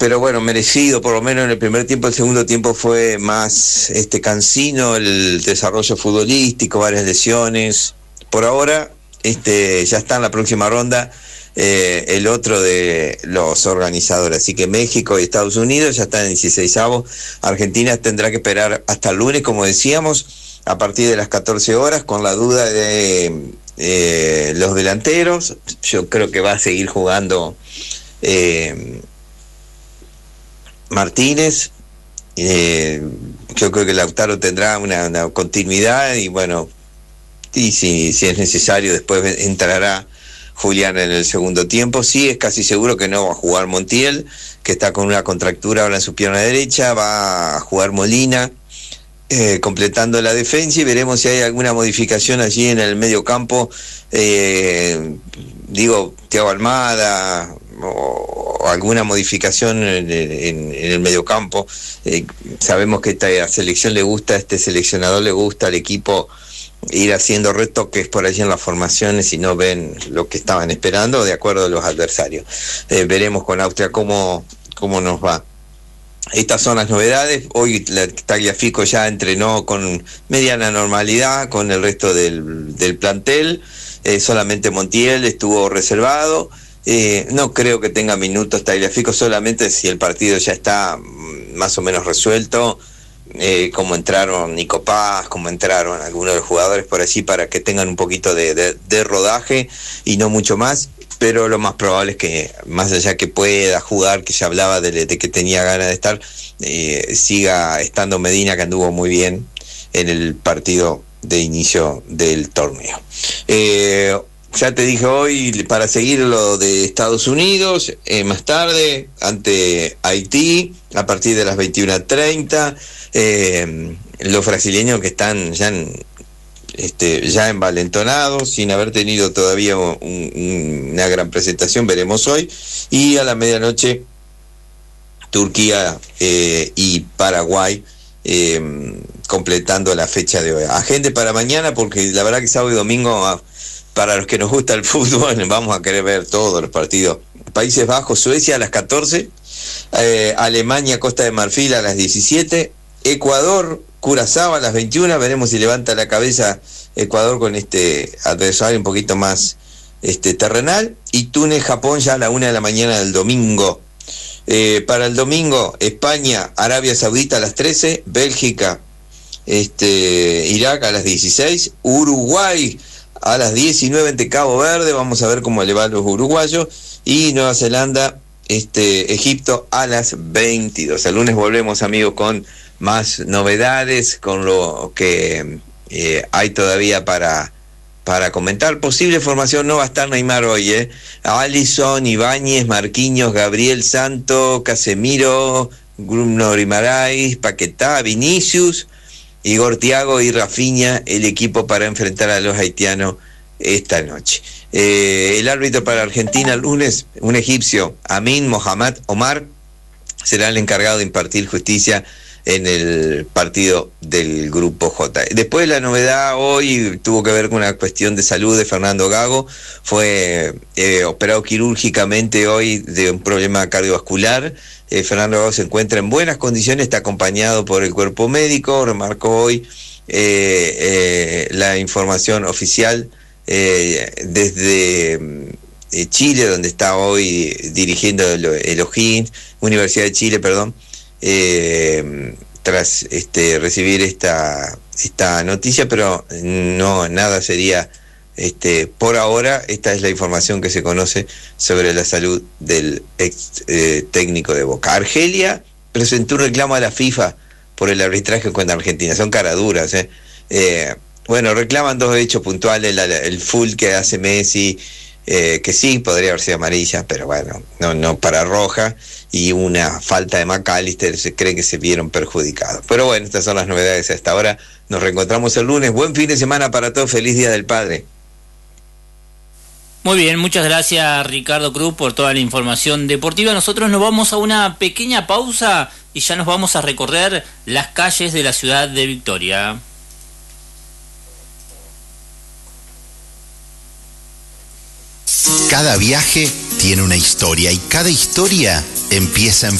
pero bueno, merecido, por lo menos en el primer tiempo. El segundo tiempo fue más cansino el desarrollo futbolístico, varias lesiones. Por ahora, ya está en la próxima ronda el otro de los organizadores. Así que México y Estados Unidos ya están en 16avos. Argentina tendrá que esperar hasta el lunes, como decíamos, a partir de las 14 horas, con la duda de los delanteros. Yo creo que va a seguir jugando Martínez. Yo creo que Lautaro tendrá una continuidad y bueno, y si es necesario después entrará Julián en el segundo tiempo. Sí, es casi seguro que no va a jugar Montiel, que está con una contractura ahora en su pierna derecha. Va a jugar Molina, completando la defensa, y veremos si hay alguna modificación allí en el medio campo. Thiago Almada o alguna modificación en el mediocampo. Sabemos que esta selección le gusta, este seleccionador le gusta al equipo ir haciendo retoques por allí en las formaciones y no ven lo que estaban esperando de acuerdo a los adversarios. Veremos con Austria cómo nos va. Estas son las novedades. Hoy Tagliafico ya entrenó con mediana normalidad con el resto del plantel. Solamente Montiel estuvo reservado. No creo que tenga minutos Tagliafico, solamente si el partido ya está más o menos resuelto, como entraron Nico Paz, como entraron algunos de los jugadores por allí, para que tengan un poquito de rodaje y no mucho más. Pero lo más probable es que, más allá que pueda jugar, que ya hablaba de que tenía ganas de estar, siga estando Medina, que anduvo muy bien en el partido de inicio del torneo. Ya te dije hoy, para seguir lo de Estados Unidos, más tarde, ante Haití, a partir de las 21:30, los brasileños que están ya envalentonados, sin haber tenido todavía una gran presentación, veremos hoy. Y a la medianoche, Turquía y Paraguay, completando la fecha de hoy. Agenda para mañana, porque la verdad que sábado y domingo, para los que nos gusta el fútbol, vamos a querer ver todos los partidos. Países Bajos, Suecia a las 14, Alemania, Costa de Marfil a las 17, Ecuador, Curazao a las 21, veremos si levanta la cabeza Ecuador con este adversario un poquito más terrenal, y Túnez, Japón ya a la 1 de la mañana del domingo. Para el domingo, España, Arabia Saudita a las 13, Bélgica, Irak a las 16, Uruguay a las 19 ante Cabo Verde, vamos a ver cómo le va a los uruguayos, y Nueva Zelanda, Egipto a las 22. El lunes volvemos, amigos, con más novedades, con lo que hay todavía para comentar. Posible formación: no va a estar Neymar hoy, Alisson, Ibáñez, Marquinhos, Gabriel Santo, Casemiro, Bruno Guimaraes, Paquetá, Vinicius, Igor Thiago y Rafinha, el equipo para enfrentar a los haitianos esta noche. El árbitro para Argentina el lunes, un egipcio, Amin Mohamed Omar, será el encargado de impartir justicia en el partido del Grupo J. Después, la novedad hoy tuvo que ver con una cuestión de salud de Fernando Gago. Fue operado quirúrgicamente hoy de un problema cardiovascular. Fernando Gago se encuentra en buenas condiciones, está acompañado por el cuerpo médico. Remarcó hoy la información oficial desde Chile, donde está hoy dirigiendo el O'Higgins, Universidad de Chile, perdón. Tras recibir esta noticia, pero no, nada sería por ahora. Esta es la información que se conoce sobre la salud del ex técnico de Boca. Argelia presentó un reclamo a la FIFA por el arbitraje contra Argentina. Son caraduras, bueno, reclaman dos hechos puntuales: el full que hace Messi, que sí podría haber sido amarilla, pero bueno, no para roja, y una falta de McAllister. Se cree que se vieron perjudicados. Pero bueno, estas son las novedades a esta hora. Nos reencontramos el lunes. Buen fin de semana para todos. Feliz Día del Padre. Muy bien, muchas gracias, Ricardo Cruz, por toda la información deportiva. Nosotros nos vamos a una pequeña pausa y ya nos vamos a recorrer las calles de la ciudad de Victoria. Cada viaje tiene una historia y cada historia empieza en